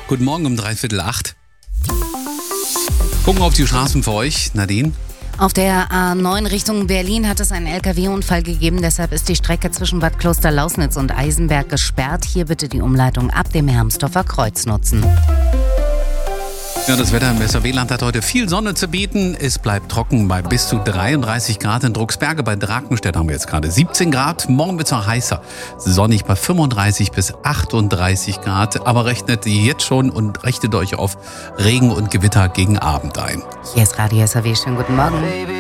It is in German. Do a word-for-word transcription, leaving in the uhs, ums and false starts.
Guten Morgen um dreiviertel acht. Gucken auf die Straßen für euch, Nadine. Auf der A neun Richtung Berlin hat es einen L K W-Unfall gegeben. Deshalb ist die Strecke zwischen Bad Kloster-Lausnitz und Eisenberg gesperrt. Hier bitte die Umleitung ab dem Hermsdorfer Kreuz nutzen. Ja, das Wetter im S R W-Land hat heute viel Sonne zu bieten. Es bleibt trocken bei bis zu dreiunddreißig Grad in Drucksberge. Bei Drakenstedt haben wir jetzt gerade siebzehn Grad. Morgen wird es noch heißer. Sonnig bei fünfunddreißig bis achtunddreißig Grad. Aber rechnet jetzt schon und rechnet euch auf Regen und Gewitter gegen Abend ein. Hier ist Radio S R W. Schönen guten Morgen.